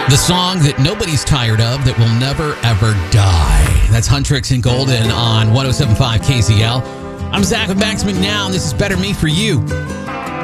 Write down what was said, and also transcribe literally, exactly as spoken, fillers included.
The song that nobody's tired of, that will never, ever die. That's Huntrix and Golden on one oh seven point five K Z L. I'm Zach with Max McNown. This is Better Me For You.